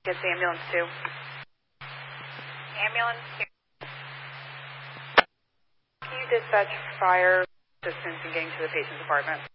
Gets the ambulance too. Ambulance 2. Can you dispatch fire assistance in getting to the patient's apartment?